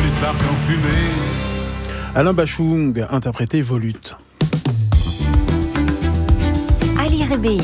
Volute part en fumée. Alain Bachung, interprété Volute. Ali Rebéi.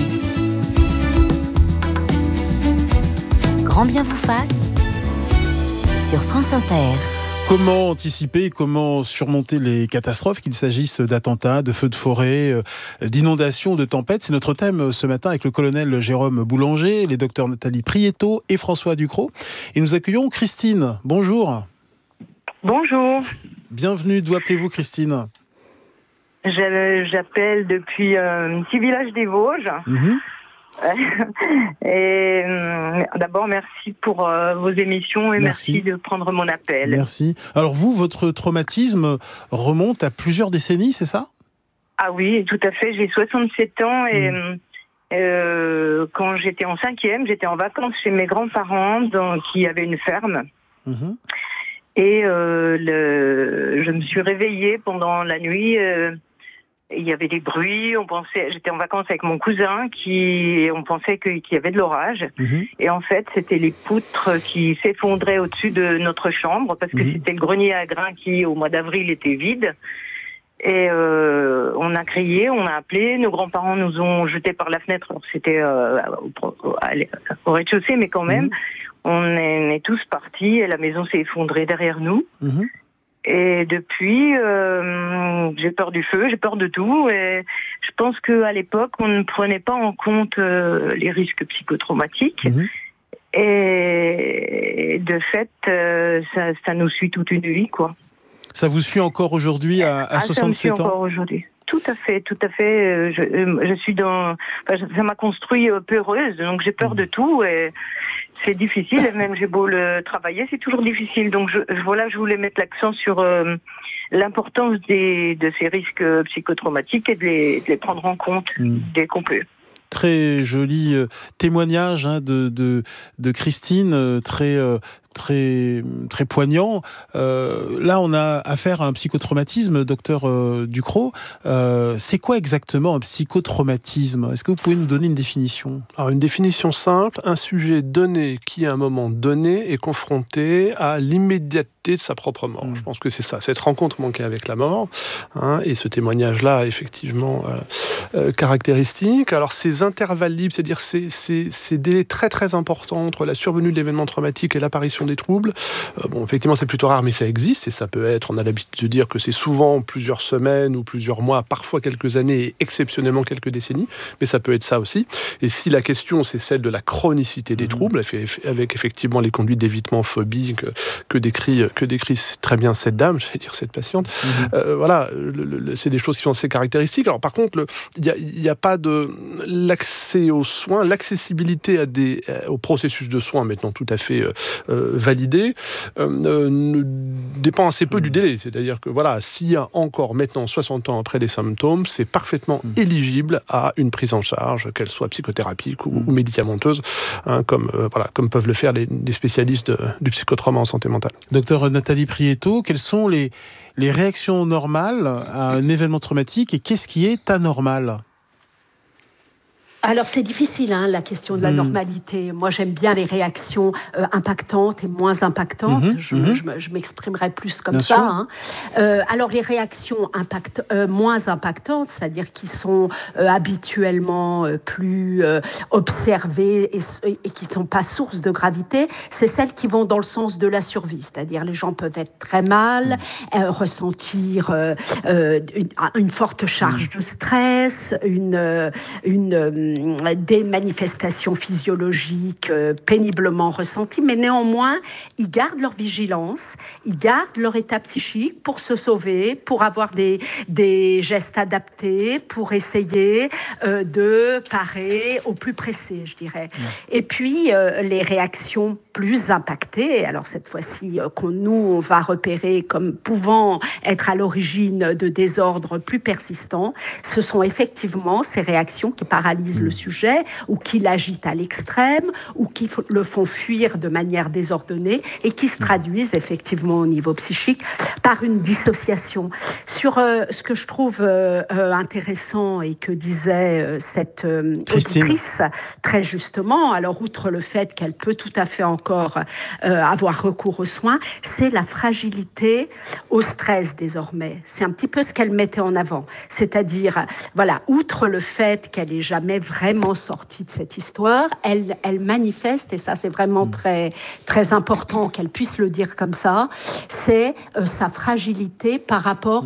Grand bien vous fasse sur France Inter. Comment anticiper, comment surmonter les catastrophes, qu'il s'agisse d'attentats, de feux de forêt, d'inondations, de tempêtes. C'est notre thème ce matin avec le colonel Jérôme Boulanger, les docteurs Nathalie Prieto et François Ducrot. Et nous accueillons Christine. Bonjour. Bonjour. Bienvenue. D'où appelez-vous, Christine ? J'appelle depuis un petit village des Vosges. Et d'abord, merci pour vos émissions et merci de prendre mon appel. Merci. Alors vous, votre traumatisme remonte à plusieurs décennies, c'est ça ? Ah oui, tout à fait. J'ai 67 ans et quand j'étais en 5e, j'étais en vacances chez mes grands-parents qui avaient une ferme. Et je me suis réveillée pendant la nuit. Il y avait des bruits, j'étais en vacances avec mon cousin, on pensait qu'il y avait de l'orage. Et en fait, c'était les poutres qui s'effondraient au-dessus de notre chambre, parce que c'était le grenier à grains qui, au mois d'avril, était vide. Et on a crié, on a appelé, nos grands-parents nous ont jetés par la fenêtre. Alors, c'était au rez-de-chaussée, mais quand même, on est tous partis et la maison s'est effondrée derrière nous. Et depuis, j'ai peur du feu, j'ai peur de tout. Et je pense qu'à l'époque, on ne prenait pas en compte les risques psychotraumatiques. Et de fait, ça nous suit toute une vie, quoi. Ça vous suit encore aujourd'hui à 67 ans ? Ça me suit encore aujourd'hui. Tout à fait. Je suis ça m'a construit peureuse, donc j'ai peur de tout et c'est difficile. Et même j'ai beau le travailler, c'est toujours difficile. Donc je voulais mettre l'accent sur l'importance de ces risques psychotraumatiques et de les prendre en compte dès qu'on peut. Très joli témoignage de Christine, très poignant. Là, on a affaire à un psychotraumatisme, docteur Ducrot. C'est quoi exactement un psychotraumatisme ? Est-ce que vous pouvez nous donner une définition ? Alors, une définition simple, un sujet donné qui, à un moment donné, est confronté à l'immédiateté de sa propre mort. Je pense que c'est ça, cette rencontre manquée avec la mort, et ce témoignage-là, effectivement, caractéristique. Alors, ces intervalles libres, c'est-à-dire ces délais très très importants entre la survenue de l'événement traumatique et l'apparition des troubles. Effectivement, c'est plutôt rare, mais ça existe, et ça peut être, on a l'habitude de dire que c'est souvent plusieurs semaines ou plusieurs mois, parfois quelques années, et exceptionnellement quelques décennies, mais ça peut être ça aussi. Et si la question, c'est celle de la chronicité des troubles, avec effectivement les conduites d'évitement phobiques que décrit très bien cette dame, j'allais dire cette patiente, c'est des choses qui sont assez caractéristiques. Alors par contre, il n'y a pas de l'accès aux soins, l'accessibilité au processus de soins maintenant tout à fait validé, dépend assez peu du délai. C'est-à-dire que s'il y a encore maintenant 60 ans après des symptômes, c'est parfaitement éligible à une prise en charge, qu'elle soit psychothérapique ou médicamenteuse, comme peuvent le faire les spécialistes du psychotrauma en santé mentale. Docteur Nathalie Prieto, quelles sont les réactions normales à un événement traumatique et qu'est-ce qui est anormal ? Alors c'est difficile, la question de la normalité. Moi j'aime bien les réactions impactantes et moins impactantes. Je m'exprimerai plus comme bien ça. Alors les réactions moins impactantes, c'est-à-dire qui sont habituellement plus observées et qui ne sont pas source de gravité, c'est celles qui vont dans le sens de la survie. C'est-à-dire les gens peuvent être très mal, ressentir une forte charge de stress, des manifestations physiologiques péniblement ressenties, mais néanmoins, ils gardent leur vigilance, ils gardent leur état psychique pour se sauver, pour avoir des gestes adaptés, pour essayer de parer au plus pressé, je dirais. Et puis, les réactions plus impactées, alors cette fois-ci, on va repérer comme pouvant être à l'origine de désordres plus persistants, ce sont effectivement ces réactions qui paralysent le sujet, ou qui l'agitent à l'extrême, ou qui le font fuir de manière désordonnée, et qui se traduisent effectivement au niveau psychique par une dissociation. Sur ce que je trouve intéressant et que disait cette auditrice, très justement, alors outre le fait qu'elle peut tout à fait encore avoir recours aux soins, c'est la fragilité au stress désormais. C'est un petit peu ce qu'elle mettait en avant. C'est-à-dire, voilà, outre le fait qu'elle n'est jamais vraiment sortie de cette histoire, elle manifeste, et ça c'est vraiment très, très important qu'elle puisse le dire comme ça, c'est sa fragilité par rapport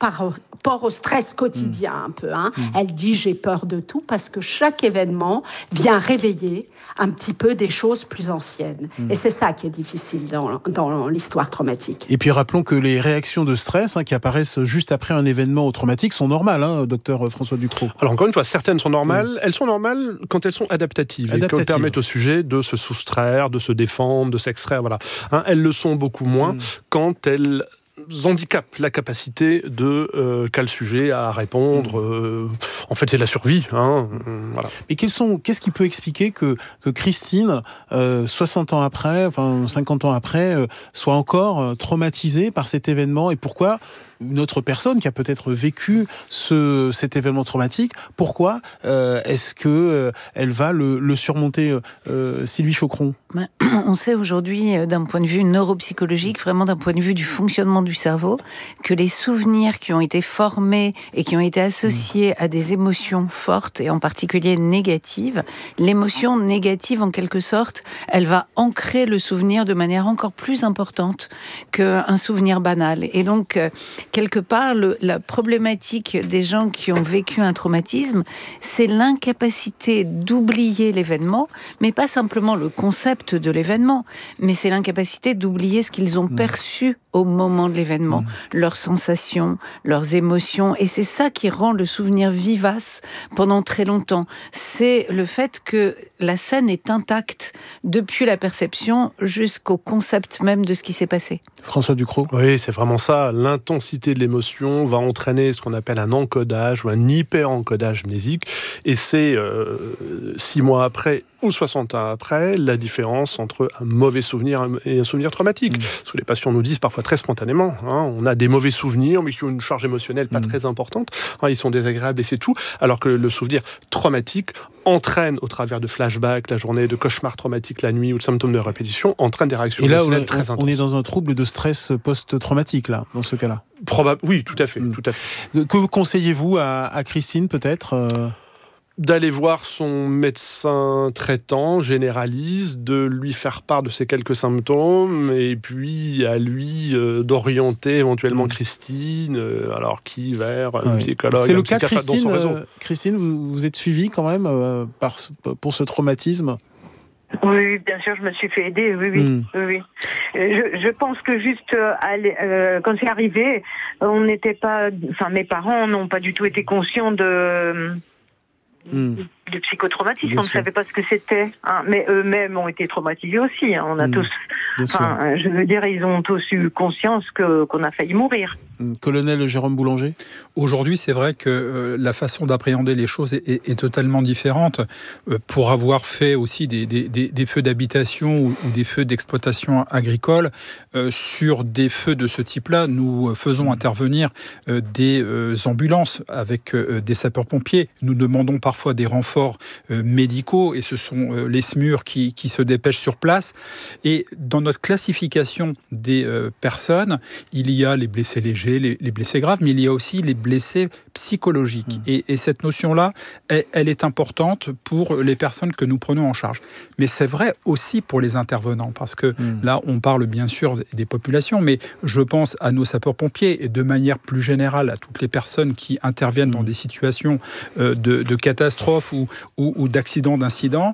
au stress quotidien un peu. Elle dit « j'ai peur de tout » parce que chaque événement vient réveiller un petit peu des choses plus anciennes. Et c'est ça qui est difficile dans l'histoire traumatique. Et puis rappelons que les réactions de stress qui apparaissent juste après un événement traumatique sont normales, docteur François Ducrot. Alors encore une fois, certaines sont normales. Elles sont normales quand elles sont adaptatives. Et qu'elles permettent au sujet de se soustraire, de se défendre, de s'extraire. Voilà. Elles le sont beaucoup moins quand elles handicapent la capacité qu'a le sujet à répondre. En fait, c'est la survie. Voilà. Et qu'est-ce qui peut expliquer que Christine, 60 ans après, 50 ans après, soit encore traumatisée par cet événement, et pourquoi une autre personne qui a peut-être vécu cet événement traumatique, pourquoi est-ce qu'elle va le surmonter, Sylvie Chaucron? On sait aujourd'hui, d'un point de vue neuropsychologique, vraiment d'un point de vue du fonctionnement du cerveau, que les souvenirs qui ont été formés et qui ont été associés à des émotions fortes, et en particulier négatives, l'émotion négative, en quelque sorte, elle va ancrer le souvenir de manière encore plus importante qu'un souvenir banal. Et donc, quelque part, la problématique des gens qui ont vécu un traumatisme, c'est l'incapacité d'oublier l'événement, mais pas simplement le concept de l'événement, mais c'est l'incapacité d'oublier ce qu'ils ont perçu au moment de l'événement, leurs sensations, leurs émotions, et c'est ça qui rend le souvenir vivace pendant très longtemps. C'est le fait que la scène est intacte depuis la perception jusqu'au concept même de ce qui s'est passé. François Ducrot. Oui, c'est vraiment ça. L'intensité de l'émotion va entraîner ce qu'on appelle un encodage ou un hyper-encodage mnésique, et c'est 6 mois après ou 60 ans après, la différence entre un mauvais souvenir et un souvenir traumatique. Parce que les patients nous disent parfois très spontanément, on a des mauvais souvenirs, mais qui ont une charge émotionnelle pas très importante, ils sont désagréables et c'est tout, alors que le souvenir traumatique entraîne, au travers de flashbacks la journée, de cauchemars traumatiques la nuit ou de symptômes de répétition, entraîne des réactions émotionnelles très intenses. On est dans un trouble de stress post-traumatique, là, dans ce cas-là. Oui, tout à fait. Que conseillez-vous à Christine, peut-être d'aller voir son médecin traitant, généraliste, de lui faire part de ces quelques symptômes, et puis à lui d'orienter éventuellement Christine, alors qui vers un psychologue. C'est le cas, Christine. Christine, vous êtes suivie quand même pour ce traumatisme? Oui, bien sûr, je me suis fait aider, oui. Je pense que juste quand c'est arrivé, on n'était pas, mes parents n'ont pas du tout été conscients du psychotraumatisme, on ne savait pas ce que c'était, mais eux-mêmes ont été traumatisés aussi. On a tous, je veux dire, ils ont tous eu conscience qu'on a failli mourir. Colonel Jérôme Boulanger. Aujourd'hui, c'est vrai que la façon d'appréhender les choses est totalement différente. Pour avoir fait aussi des feux d'habitation ou des feux d'exploitation agricole, sur des feux de ce type-là, nous faisons intervenir des ambulances avec des sapeurs-pompiers. Nous demandons parfois des renforts médicaux, et ce sont les SMUR qui se dépêchent sur place. Et dans notre classification des personnes, il y a les blessés légers, les blessés graves, mais il y a aussi les blessés psychologiques. Et cette notion-là, elle est importante pour les personnes que nous prenons en charge. Mais c'est vrai aussi pour les intervenants, parce que là, on parle bien sûr des populations, mais je pense à nos sapeurs-pompiers et de manière plus générale à toutes les personnes qui interviennent dans des situations de catastrophes ou d'accidents, d'incidents.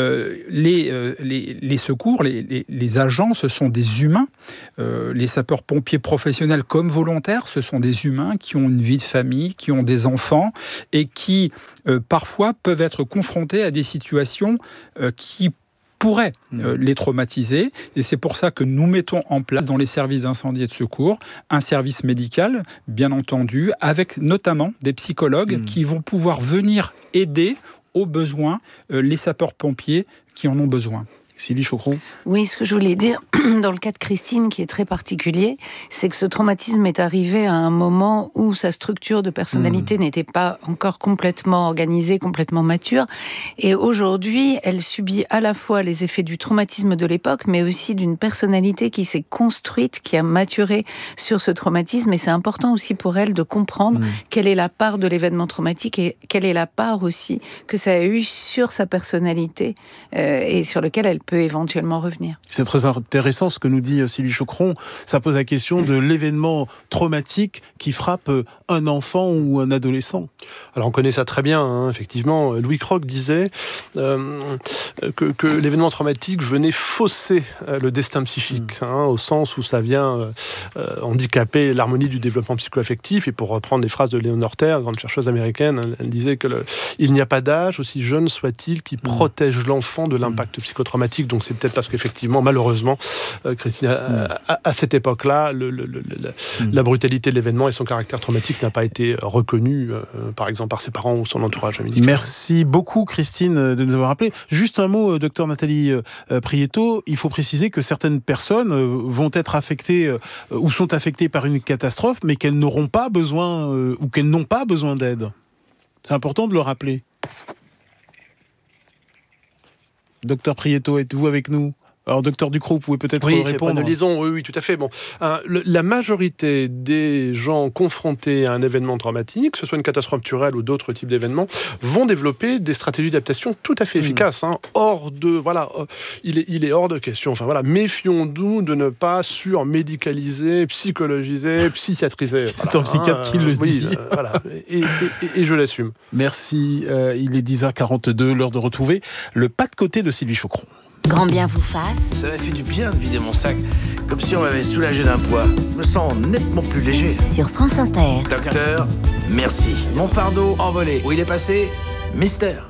Les secours, les agents, ce sont des humains. Les sapeurs-pompiers professionnels comme volontaires, ce sont des humains qui ont une vie de famille, qui ont des enfants et qui, parfois, peuvent être confrontés à des situations qui pourrait les traumatiser, et c'est pour ça que nous mettons en place dans les services d'incendie et de secours un service médical, bien entendu, avec notamment des psychologues qui vont pouvoir venir aider au besoin les sapeurs-pompiers qui en ont besoin. Sylvie Chocron. Oui, ce que je voulais dire dans le cas de Christine, qui est très particulier, c'est que ce traumatisme est arrivé à un moment où sa structure de personnalité n'était pas encore complètement organisée, complètement mature. Et aujourd'hui, elle subit à la fois les effets du traumatisme de l'époque, mais aussi d'une personnalité qui s'est construite, qui a maturé sur ce traumatisme. Et c'est important aussi pour elle de comprendre quelle est la part de l'événement traumatique et quelle est la part aussi que ça a eu sur sa personnalité et sur lequel elle peut éventuellement revenir. C'est très intéressant ce que nous dit Sylvie Chocron. Ça pose la question de l'événement traumatique qui frappe un enfant ou un adolescent. Alors on connaît ça très bien, effectivement. Louis Kroc disait que l'événement traumatique venait fausser le destin psychique, au sens où ça vient handicaper l'harmonie du développement psycho-affectif. Et pour reprendre les phrases de Léonore Terre, grande chercheuse américaine, elle disait il n'y a pas d'âge, aussi jeune soit-il, qui protège l'enfant de l'impact psychotraumatique. Donc c'est peut-être parce qu'effectivement, malheureusement, Christine, à cette époque-là, la brutalité de l'événement et son caractère traumatique n'a pas été reconnu, par exemple, par ses parents ou son entourage médical. Merci beaucoup, Christine, de nous avoir rappelé. Juste un mot, docteur Nathalie Prieto. Il faut préciser que certaines personnes vont être affectées ou sont affectées par une catastrophe, mais qu'elles n'auront pas besoin ou qu'elles n'ont pas besoin d'aide. C'est important de le rappeler. Docteur Prieto, êtes-vous avec nous ? Alors, docteur Ducrot, vous pouvez peut-être répondre. Oui, de liaison, oui, tout à fait. Bon, la majorité des gens confrontés à un événement traumatique, que ce soit une catastrophe naturelle ou d'autres types d'événements, vont développer des stratégies d'adaptation tout à fait efficaces. Il est hors de question. Enfin voilà, méfions-nous de ne pas surmédicaliser, psychologiser, psychiatriser. C'est un psychiatre qui le dit. Voilà, et je l'assume. Merci. Il est 10h42, l'heure de retrouver le pas de côté de Sylvie Chocron. Grand bien vous fasse. Ça m'a fait du bien de vider mon sac, comme si on m'avait soulagé d'un poids. Je me sens nettement plus léger. Sur France Inter. Docteur, merci. Mon fardeau envolé. Où il est passé ? Mystère.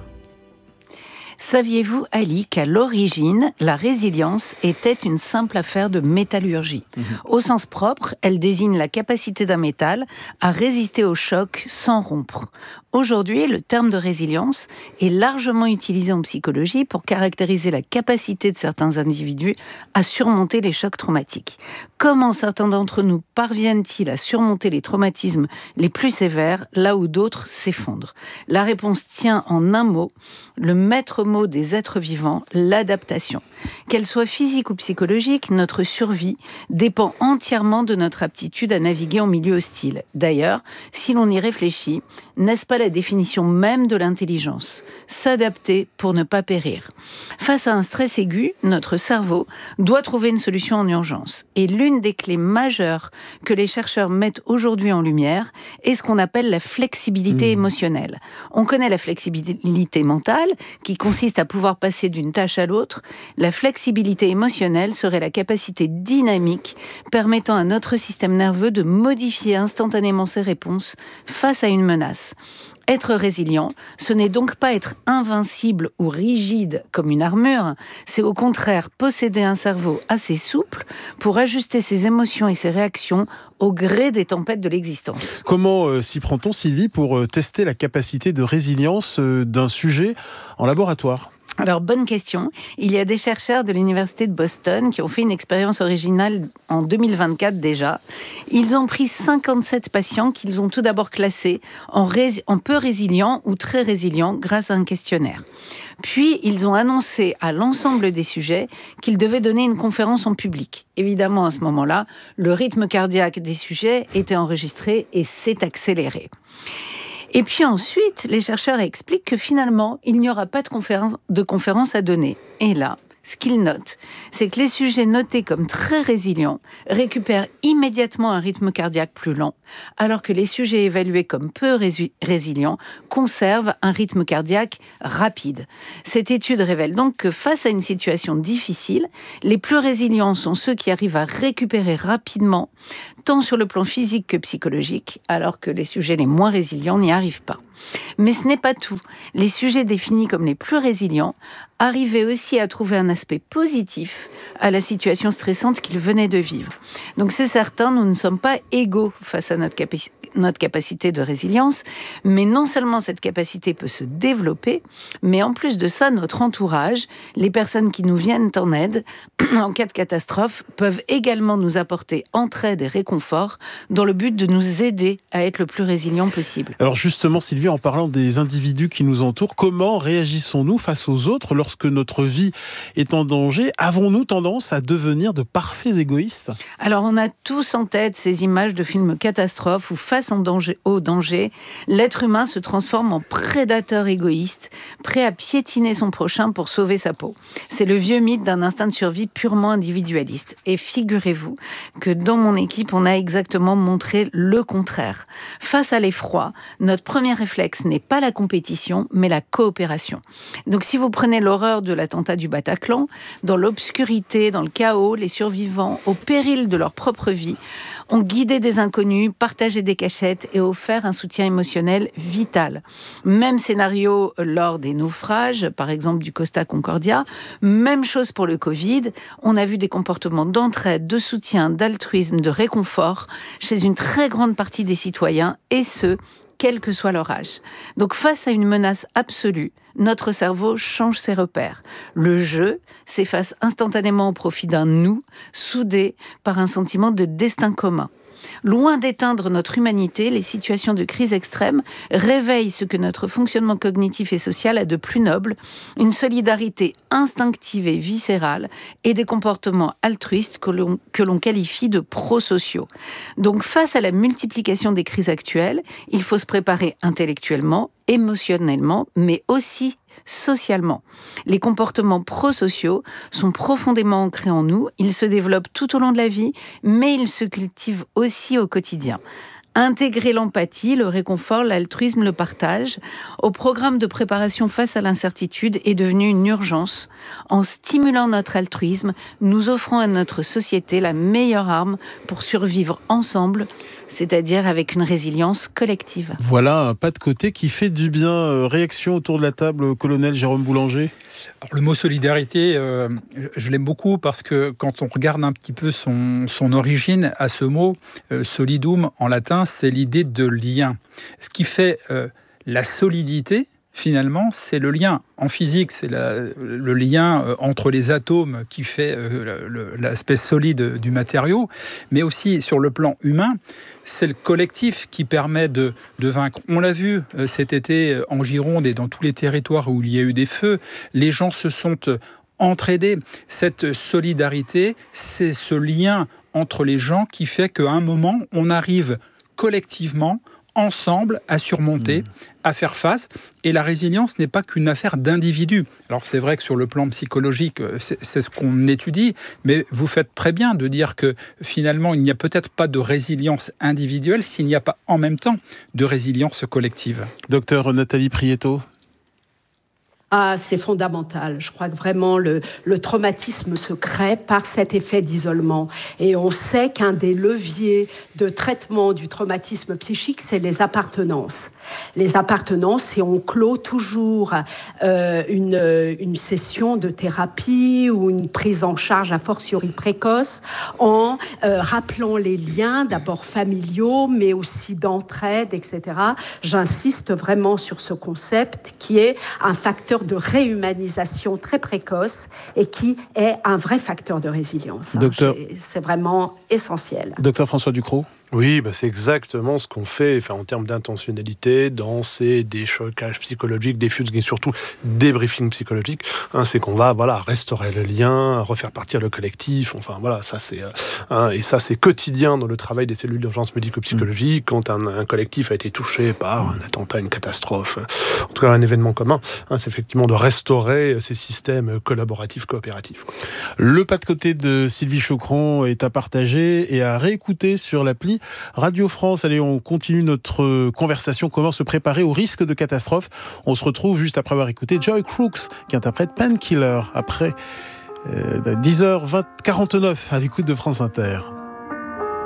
Saviez-vous, Ali, qu'à l'origine, la résilience était une simple affaire de métallurgie ? Au sens propre, elle désigne la capacité d'un métal à résister au choc sans rompre. Aujourd'hui, le terme de résilience est largement utilisé en psychologie pour caractériser la capacité de certains individus à surmonter les chocs traumatiques. Comment certains d'entre nous parviennent-ils à surmonter les traumatismes les plus sévères, là où d'autres s'effondrent ? La réponse tient en un mot, le maître mot des êtres vivants, l'adaptation. Qu'elle soit physique ou psychologique, notre survie dépend entièrement de notre aptitude à naviguer en milieu hostile. D'ailleurs, si l'on y réfléchit, n'est-ce pas la définition même de l'intelligence ? S'adapter pour ne pas périr. Face à un stress aigu, notre cerveau doit trouver une solution en urgence. Et l'une des clés majeures que les chercheurs mettent aujourd'hui en lumière est ce qu'on appelle la flexibilité émotionnelle. On connaît la flexibilité mentale, qui consiste à pouvoir passer d'une tâche à l'autre. La flexibilité émotionnelle serait la capacité dynamique permettant à notre système nerveux de modifier instantanément ses réponses face à une menace. Être résilient, ce n'est donc pas être invincible ou rigide comme une armure, c'est au contraire posséder un cerveau assez souple pour ajuster ses émotions et ses réactions au gré des tempêtes de l'existence. Comment s'y prend-on, Sylvie, pour tester la capacité de résilience d'un sujet en laboratoire ? Alors, bonne question. Il y a des chercheurs de l'Université de Boston qui ont fait une expérience originale en 2024 déjà. Ils ont pris 57 patients qu'ils ont tout d'abord classés en peu résilients ou très résilients grâce à un questionnaire. Puis, ils ont annoncé à l'ensemble des sujets qu'ils devaient donner une conférence en public. Évidemment, à ce moment-là, le rythme cardiaque des sujets était enregistré et s'est accéléré. Et puis ensuite, les chercheurs expliquent que finalement, il n'y aura pas de conférence à donner. Et là, ce qu'ils notent, c'est que les sujets notés comme très résilients récupèrent immédiatement un rythme cardiaque plus lent, alors que les sujets évalués comme peu résilients conservent un rythme cardiaque rapide. Cette étude révèle donc que face à une situation difficile, les plus résilients sont ceux qui arrivent à récupérer rapidement, tant sur le plan physique que psychologique, alors que les sujets les moins résilients n'y arrivent pas. Mais ce n'est pas tout. Les sujets définis comme les plus résilients arrivaient aussi à trouver un aspect positif à la situation stressante qu'ils venaient de vivre. Donc c'est certain, nous ne sommes pas égaux face à notre notre capacité de résilience. Mais non seulement cette capacité peut se développer, mais en plus de ça, notre entourage, les personnes qui nous viennent en aide en cas de catastrophe, peuvent également nous apporter entraide et réconfort dans le but de nous aider à être le plus résilient possible. Alors justement, Sylvie, en parlant des individus qui nous entourent, comment réagissons-nous face aux autres lorsque notre vie est en danger? Avons-nous tendance à devenir de parfaits égoïstes? Alors on a tous en tête ces images de films catastrophes où face au danger, l'être humain se transforme en prédateur égoïste, prêt à piétiner son prochain pour sauver sa peau. C'est le vieux mythe d'un instinct de survie purement individualiste. Et figurez-vous que dans mon équipe, on a exactement montré le contraire. Face à l'effroi, notre premier réflexe n'est pas la compétition, mais la coopération. Donc si vous prenez l'horreur de l'attentat du Bataclan, dans l'obscurité, dans le chaos, les survivants, au péril de leur propre vie, ont guidé des inconnus, partagé des cachettes et offert un soutien émotionnel vital. Même scénario lors des naufrages, par exemple du Costa Concordia, même chose pour le Covid, on a vu des comportements d'entraide, de soutien, d'altruisme, de réconfort chez une très grande partie des citoyens, et ce, quel que soit leur âge. Donc face à une menace absolue, notre cerveau change ses repères. Le jeu s'efface instantanément au profit d'un nous, soudé par un sentiment de destin commun. Loin d'éteindre notre humanité, les situations de crise extrême réveillent ce que notre fonctionnement cognitif et social a de plus noble, une solidarité instinctive et viscérale et des comportements altruistes que l'on qualifie de prosociaux. Donc face à la multiplication des crises actuelles, il faut se préparer intellectuellement, émotionnellement, mais aussi socialement. Les comportements prosociaux sont profondément ancrés en nous, ils se développent tout au long de la vie, mais ils se cultivent aussi au quotidien. Intégrer l'empathie, le réconfort, l'altruisme, le partage au programme de préparation face à l'incertitude est devenu une urgence. En stimulant notre altruisme, nous offrons à notre société la meilleure arme pour survivre ensemble, c'est-à-dire avec une résilience collective. Voilà un pas de côté qui fait du bien. Réaction autour de la table, colonel Jérôme Boulanger. Alors, le mot solidarité, je l'aime beaucoup parce que quand on regarde un petit peu son origine à ce mot, solidum en latin, c'est l'idée de lien. Ce qui fait la solidité, finalement, c'est le lien. En physique, c'est le lien entre les atomes qui fait l'aspect solide du matériau, mais aussi sur le plan humain, c'est le collectif qui permet de vaincre. On l'a vu cet été en Gironde et dans tous les territoires où il y a eu des feux, les gens se sont entraidés. Cette solidarité, c'est ce lien entre les gens qui fait qu'à un moment, on arrive collectivement, ensemble, à surmonter, à faire face. Et la résilience n'est pas qu'une affaire d'individus. Alors c'est vrai que sur le plan psychologique, c'est ce qu'on étudie, mais vous faites très bien de dire que finalement, il n'y a peut-être pas de résilience individuelle s'il n'y a pas en même temps de résilience collective. Docteur Nathalie Prieto. Ah, c'est fondamental. Je crois que vraiment le traumatisme se crée par cet effet d'isolement. Et on sait qu'un des leviers de traitement du traumatisme psychique, c'est les appartenances. Les appartenances, et on clôt toujours une session de thérapie ou une prise en charge a fortiori précoce en rappelant les liens, d'abord familiaux, mais aussi d'entraide, etc. J'insiste vraiment sur ce concept qui est un facteur de réhumanisation très précoce et qui est un vrai facteur de résilience. C'est vraiment essentiel. Docteur François Ducrot. Oui, c'est exactement ce qu'on fait en termes d'intentionnalité dans ces déchocages psychologiques, des fugues et surtout des briefings psychologiques. C'est qu'on va restaurer le lien, refaire partir le collectif. Ça c'est quotidien dans le travail des cellules d'urgence médico-psychologique quand un collectif a été touché par un attentat, une catastrophe, en tout cas un événement commun. C'est effectivement de restaurer ces systèmes collaboratifs, coopératifs. Le pas de côté de Sylvie Chaucron est à partager et à réécouter sur l'appli Radio France. Allez, on continue notre conversation. Comment se préparer au risque de catastrophe? On se retrouve juste après avoir écouté Joy Crooks qui interprète Painkiller après 10h49 à l'écoute de France Inter.